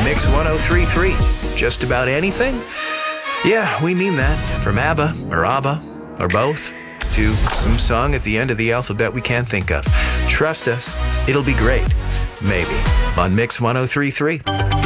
Mix 1033. Just about anything? Yeah, we mean that. From ABBA, or ABBA, or both, to some song at the end of the alphabet we can't think of. Trust us, it'll be great. Maybe. On Mix 1033.